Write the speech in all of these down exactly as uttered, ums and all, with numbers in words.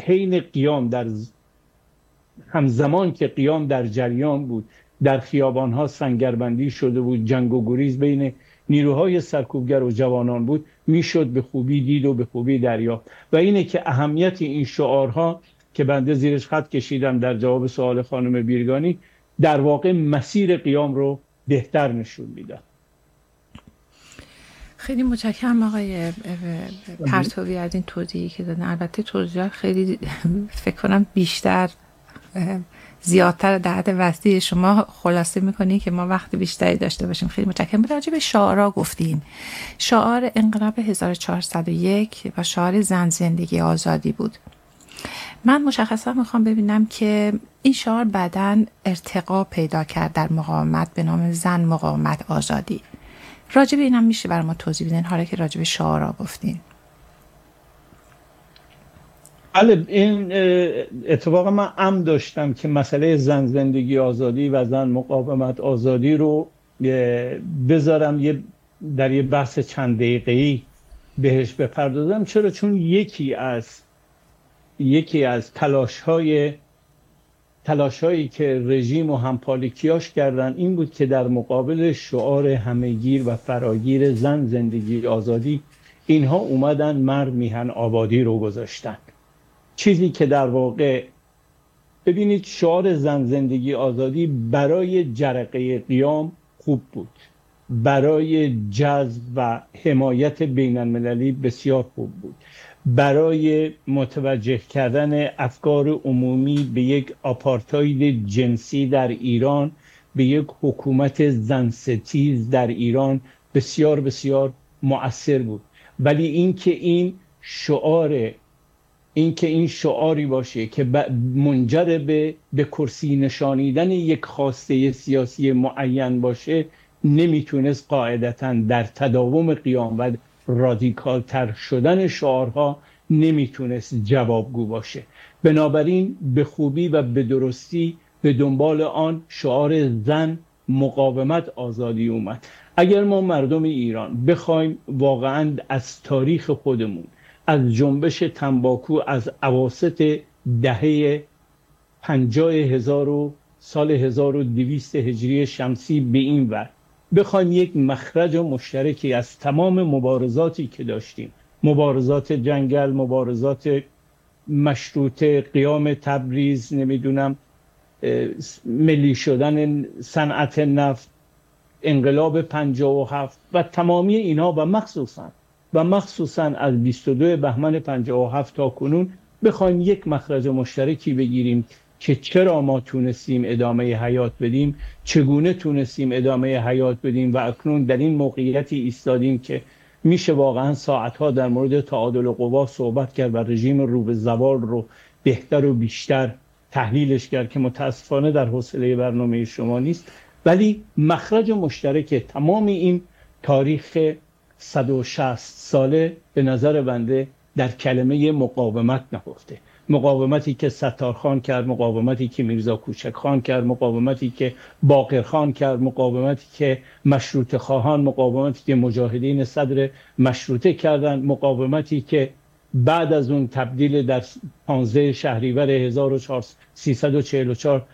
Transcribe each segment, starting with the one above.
حین قیام، در همزمان که قیام در جریان بود، در خیابان‌ها سنگربندی شده بود، جنگ و گریز بین نیروهای سرکوبگر و جوانان بود، میشد به خوبی دید و به خوبی دریافت. و اینه که اهمیت این شعارها که بنده زیرش خط کشیدم در جواب سوال خانم بیرگانی، در واقع مسیر قیام رو بهتر نشون میدن. خیلی متشکرم آقای پرتوی از این توضیحی که دادن. البته توضیحات خیلی فکر کنم بیشتر زیادتر در حد وسیع شما خلاصه میکنی که ما وقت بیشتری داشته باشیم. خیلی متشکرم. راجع به شعارها گفتیم. شعار انقلاب هزار و چهارصد و یک و شعار زن زندگی آزادی بود. من مشخصا میخوام ببینم که این شعار بعداً ارتقا پیدا کرد در مقاومت به نام زن مقاومت آزادی. راجع به اینم میشه برای ما توضیح بدین حالا که راجع به شعارها گفتین؟ بله، این اتفاقا من عمد داشتم که مسئله زن زندگی آزادی و زن مقاومت آزادی رو بذارم یه در یه بحث چند دقیقه‌ای بهش بپردازم. چرا؟ چون یکی از یکی از تلاش‌های تلاش‌هایی که رژیم و همپالیکیاش کردن این بود که در مقابل شعار همه‌گیر و فراگیر زن زندگی آزادی، اینها اومدن مرد میهن آبادی رو گذاشتن. چیزی که در واقع ببینید شعار زن زندگی آزادی برای جرقه قیام خوب بود، برای جذب و حمایت بین المللی بسیار خوب بود، برای متوجه کردن افکار عمومی به یک آپارتاید جنسی در ایران، به یک حکومت زنستیز در ایران بسیار بسیار مؤثر بود. ولی اینکه این شعار این که این شعاری باشه که منجر به به کرسی نشانیدن یک خواسته سیاسی معین باشه، نمیتونست قاعدتاً در تداوم قیام و رادیکال تر شدن شعارها نمیتونست جوابگو باشه. بنابراین به خوبی و به درستی به دنبال آن شعار زن مقاومت آزادی اومد. اگر ما مردم ایران بخوایم واقعاً از تاریخ خودمون، از جنبش تنباکو از اواسط دهه پنجاه هزار و سال هزار و دویست هجری شمسی به این ور بخوایم یک مخرج مشترکی از تمام مبارزاتی که داشتیم، مبارزات جنگل، مبارزات مشروطه، قیام تبریز، نمیدونم ملی شدن صنعت نفت، انقلاب پنجاه و هفت و تمامی اینها و مخصوصاً و مخصوصاً از بیست و دو بهمن پنجاه و هفت تا کنون بخوایم یک مخرج مشترکی بگیریم که چرا ما تونستیم ادامه حیات بدیم، چگونه تونستیم ادامه حیات بدیم و اکنون در این موقعیتی ایستادیم که میشه واقعا ساعتها در مورد تعادل قوا صحبت کرد و رژیم رو به زوال رو بهتر و بیشتر تحلیلش کرد که متاسفانه در حوصله برنامه شما نیست. ولی مخرج مشترک تمام این تاریخ صد و شصت ساله به نظر بنده در کلمه مقاومت نهفته. مقاومتی که ستارخان کرد، مقاومتی که میرزا کوچک خان کرد، مقاومتی که باقر خان کرد، مقاومتی که مشروطه خواهان، مقاومتی که مجاهدین صدر مشروطه کردند، مقاومتی که بعد از اون تبدیل در پانزده شهریور هزار و سیصد و چهل و چهار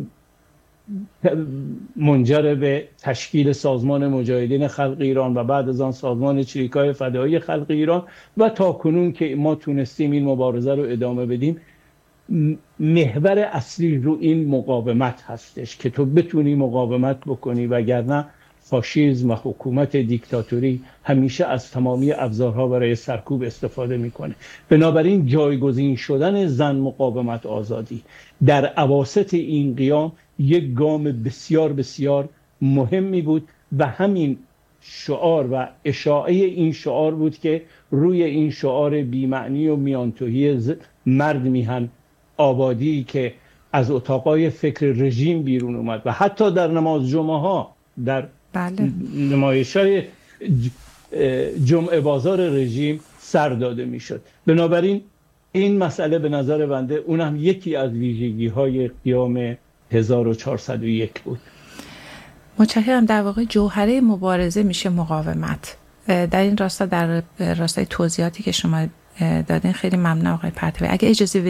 منجر به تشکیل سازمان مجاهدین خلق ایران و بعد از آن سازمان چریکای فدایی خلق ایران و تا کنون که ما تونستیم این مبارزه رو ادامه بدیم، محور اصلی رو این مقاومت هستش که تو بتونی مقاومت بکنی، وگرنه فاشیسم و حکومت دیکتاتوری همیشه از تمامی ابزارها برای سرکوب استفاده میکنه. بنابراین جایگزین شدن زن مقاومت آزادی در اواسط این قیام یک گام بسیار بسیار مهمی بود و همین شعار و اشاعه این شعار بود که روی این شعار بی‌معنی و میانتوهی مرد میهن آبادی که از اتاقای فکر رژیم بیرون اومد و حتی در نماز جمعه ها، در بله. نمایش‌های جمعه بازار رژیم سر داده میشد. بنابراین این مسئله به نظر بنده اونم یکی از ویژگی‌های قیام هزار و چهارصد و یک بود. متشکرم. در واقع جوهره مبارزه میشه مقاومت. در این راستا، در راستای توضیحاتی که شما دادین خیلی ممنون آقای پرتوی. اگه اجازه